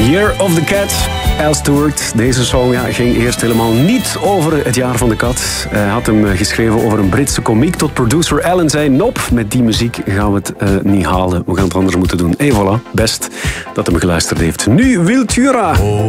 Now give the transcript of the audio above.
Year of the Cat, Al Stewart. Deze song ging eerst helemaal niet over het jaar van de kat. Hij had hem geschreven over een Britse komiek tot producer Alan zei... Nope, met die muziek gaan we het niet halen. We gaan het anders moeten doen. En voilà, best dat hem geluisterd heeft. Nu Wiltura.